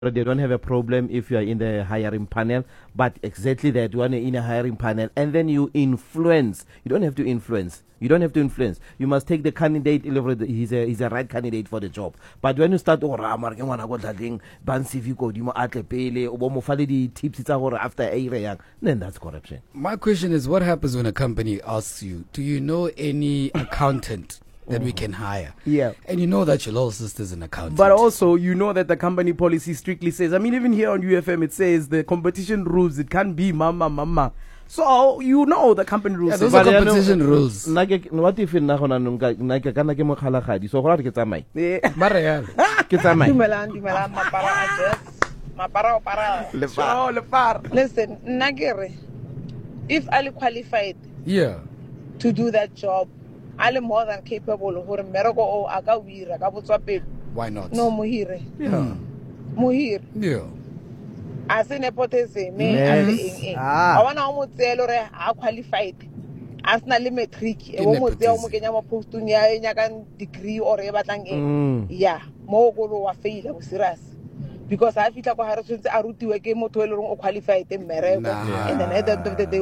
They don't have a problem if you are in the hiring panel, but exactly that one in a hiring panel, and then you influence. You don't have to influence. You don't have to influence. You must take the candidate. He's a right candidate for the job. But when you start, then that's corruption. My question is, what happens when a company asks you, do you know any accountant that we can hire? Yeah. And you know that your little sister's an accountant. But also, you know that the company policy strictly says, I mean, even here on UFM, it says the competition rules, it can't be mama. So, you know the company rules. Yeah, those are competition rules. What if in so hard get amai? Get amai. Listen, Nagere, if Ali qualified to do that job, Ali more than capable of why not? No, Muhire. Yeah. Muhire. Yeah. As in nepotism, Yes. I want to tell you, I qualified. As na metric, a woman there, Muganya post to Nyagan degree or everything. Yeah, more go to fail, serious. Because I feel like I have to a game of 12 qualified in Merego, and then at the end of the day,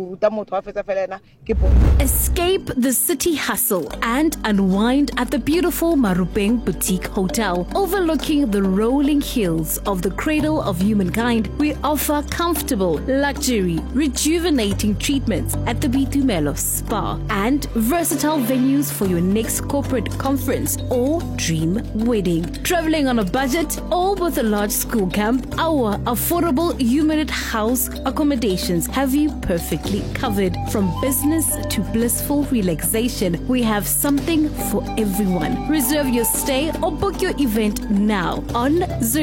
Escape the city hustle and unwind at the beautiful Marupeng Boutique Hotel. Overlooking the rolling hills of the cradle of humankind, we offer comfortable, luxury, rejuvenating treatments at the Bitumelo Spa and versatile venues for your next corporate conference or dream wedding. Traveling on a budget or with a large school camp, our affordable Humanit House accommodations have you perfectly covered. From business to blissful relaxation, we have something for everyone. Reserve your stay or book your event now on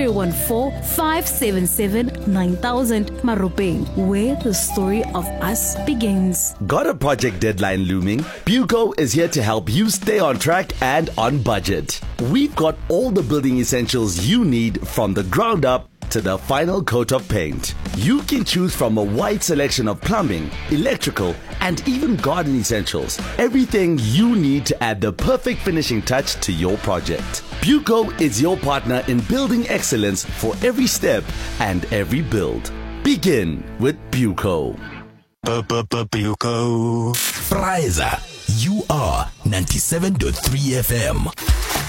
014-577-9000 Marupeng, where the story of us begins. Got a project deadline looming? Buco is here to help you stay on track and on budget. We've got all the building essentials you need, from the ground up to the final coat of paint. You can choose from a wide selection of plumbing, electrical, and even garden essentials. Everything you need to add the perfect finishing touch to your project. Buco is your partner in building excellence for every step and every build. Begin with Buco. Buco. Fraiza, you are 97.3 FM.